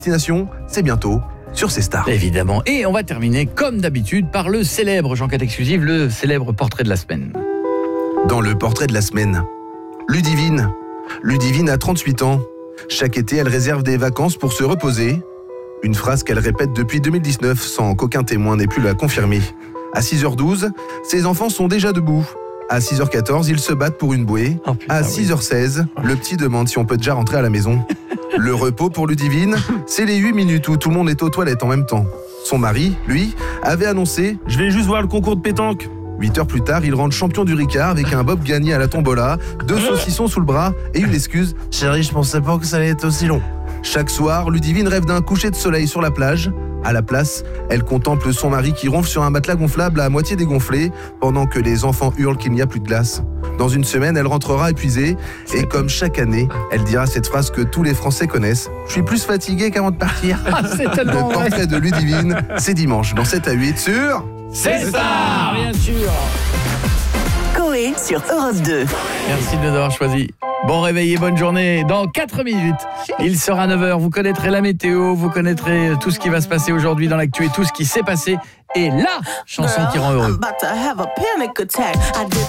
Destination, c'est bientôt sur ces stars. Évidemment. Et on va terminer, comme d'habitude, par le célèbre, Jean-Cat Exclusive, le célèbre portrait de la semaine. Dans le portrait de la semaine, Ludivine. Ludivine a 38 ans. Chaque été, elle réserve des vacances pour se reposer. Une phrase qu'elle répète depuis 2019 sans qu'aucun témoin n'ait pu la confirmer. À 6h12, ses enfants sont déjà debout. À 6h14, ils se battent pour une bouée. À 6h16, le petit demande si on peut déjà rentrer à la maison. Le repos pour Ludivine, c'est les 8 minutes où tout le monde est aux toilettes en même temps. Son mari, lui, avait annoncé « Je vais juste voir le concours de pétanque ». 8 heures plus tard, il rentre champion du Ricard avec un bob gagné à la tombola, 2 saucissons sous le bras et une excuse « Chérie, je pensais pas que ça allait être aussi long ». Chaque soir, Ludivine rêve d'un coucher de soleil sur la plage. À la place, elle contemple son mari qui ronfle sur un matelas gonflable à moitié dégonflé pendant que les enfants hurlent qu'il n'y a plus de glace. Dans une semaine, elle rentrera épuisée et comme chaque année, elle dira cette phrase que tous les Français connaissent. « Je suis plus fatiguée qu'avant de partir ». C'est tellement Le portrait de Ludivine, c'est dimanche dans 7 à 8 sur... C'est ça, bien sûr. Coé sur Europe 2. Merci de nous avoir choisis. Bon réveil et bonne journée. Dans 4 minutes, il sera 9h. Vous connaîtrez la météo, vous connaîtrez tout ce qui va se passer aujourd'hui dans l'actu et tout ce qui s'est passé. Et la chanson qui rend heureux.